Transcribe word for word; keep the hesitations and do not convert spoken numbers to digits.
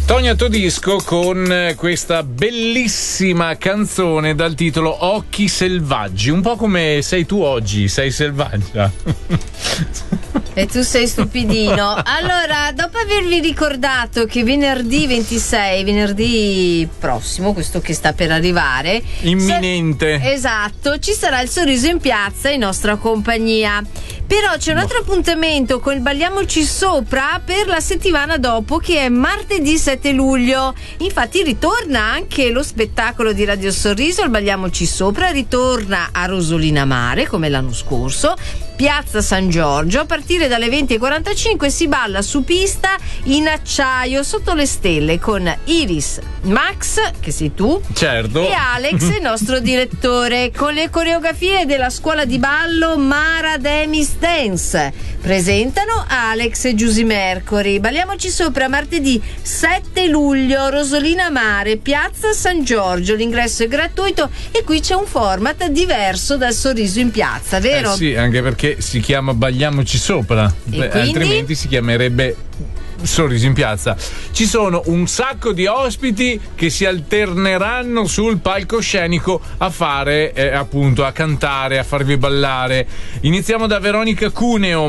Tonia Todisco con questa bellissima canzone dal titolo Occhi selvaggi, un po' come sei tu oggi, sei selvaggia. E tu sei stupidino. Allora, dopo avervi ricordato che venerdì ventisei, venerdì prossimo, questo che sta per arrivare, imminente, sa- esatto, ci sarà il Sorriso in Piazza in nostra compagnia. Però c'è un altro appuntamento con il Balliamoci Sopra per la settimana dopo, che è martedì sette luglio. Infatti ritorna anche lo spettacolo di Radio Sorriso, il Balliamoci Sopra, ritorna a Rosolina Mare come l'anno scorso, Piazza San Giorgio. A partire dalle venti e quarantacinque si balla su pista in acciaio sotto le stelle con Iris, Max, che sei tu, certo, e Alex, il nostro direttore, con le coreografie della scuola di ballo Mara Demis Dance. Presentano Alex e Giusy Mercury. Balliamoci Sopra martedì sette luglio, Rosolina Mare, Piazza San Giorgio. L'ingresso è gratuito e qui c'è un format diverso dal Sorriso in Piazza, vero? Eh sì, anche perché si chiama Balliamoci Sopra, Beh, altrimenti si chiamerebbe Sorriso in Piazza. Ci sono un sacco di ospiti che si alterneranno sul palcoscenico a fare eh, appunto a cantare, a farvi ballare. Iniziamo da Veronica Cuneo,